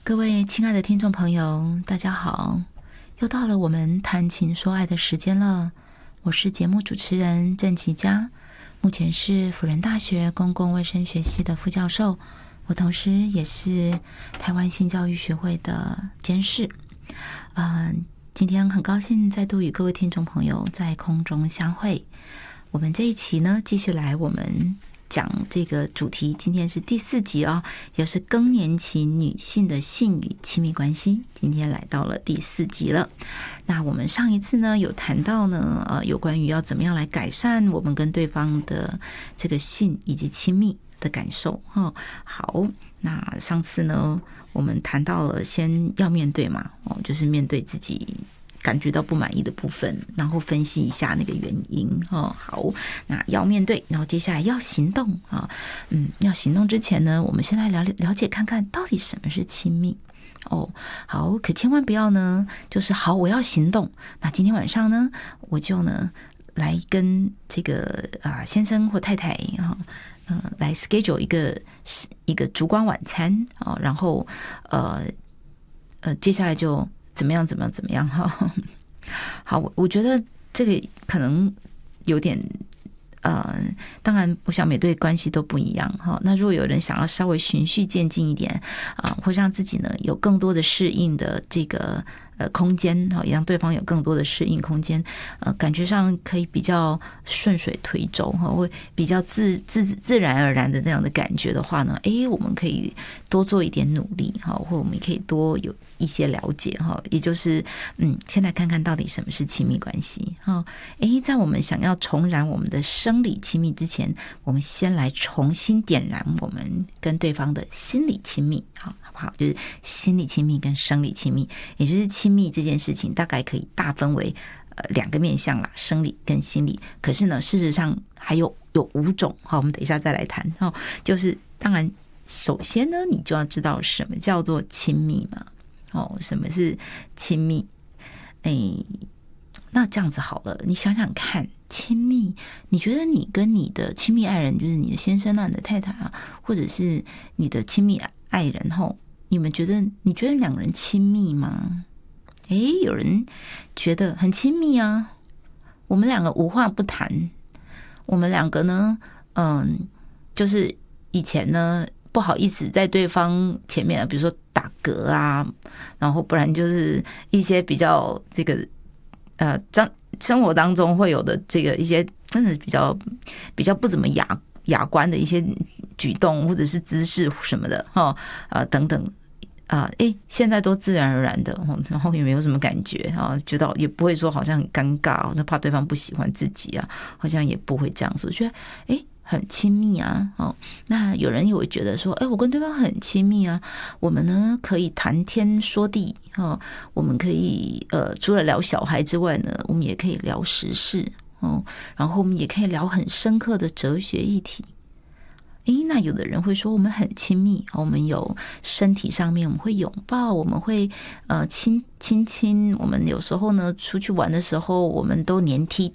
各位亲爱的听众朋友，大家好，又到了我们谈情说爱的时间了。我是节目主持人郑琪佳，目前是辅仁大学公共卫生学系的副教授，我同时也是台湾性教育学会的监事。今天很高兴再度与各位听众朋友在空中相会。我们这一期呢，继续来我们讲这个主题，今天是第4集哦，也是更年期女性的性与亲密关系。今天来到了第4集了。那我们上一次呢有谈到呢，有关于要怎么样来改善我们跟对方的这个性以及亲密的感受。好，那上次呢我们谈到了先要面对嘛，就是面对自己感觉到不满意的部分，然后分析一下那个原因。好，那要面对，然后接下来要行动啊。要行动之前呢，我们先来了解看看到底什么是亲密。好，可千万不要呢，就是好我要行动，那今天晚上呢，我就呢来跟这个先生或太太来 schedule 一个烛光晚餐啊，然后接下来就怎么样哈。好，我觉得这个可能有点当然我想每对关系都不一样哈。那如果有人想要稍微循序渐进一点会让自己呢有更多的适应的这个空间，也让对方有更多的适应空间，感觉上可以比较顺水推舟，会比较自然而然的那样的感觉的话呢，我们可以多做一点努力，或我们可以多有一些了解，也就是先来看看到底什么是亲密关系。在我们想要重燃我们的生理亲密之前，我们先来重新点燃我们跟对方的心理亲密，好不好？就是心理亲密跟生理亲密，也就是亲密这件事情大概可以大分为2个面向啦，生理跟心理。可是呢，事实上还有5种，好，我们等一下再来谈。就是当然，首先呢，你就要知道什么叫做亲密嘛。什么是亲密？那这样子好了，你想想看，亲密，你觉得你跟你的亲密爱人，就是你的先生啊、你的太太啊，或者是你的亲密爱人你觉得2个人亲密吗？有人觉得很亲密啊，我们2个无话不谈，我们2个呢，就是以前呢不好意思在对方前面，比如说打嗝啊，然后不然就是一些比较这个生活当中会有的这个一些真的比较不怎么雅观的一些举动或者是姿势什么的等等现在都自然而然的，然后也没有什么感觉觉得也不会说好像很尴尬，那怕对方不喜欢自己啊，好像也不会这样说，觉得很亲密啊。那有人也会觉得说我跟对方很亲密啊，我们呢可以谈天说地我们可以除了聊小孩之外呢，我们也可以聊时事然后我们也可以聊很深刻的哲学议题。那有的人会说我们很亲密，我们有身体上面我们会拥抱，我们会亲，我们有时候呢出去玩的时候我们都黏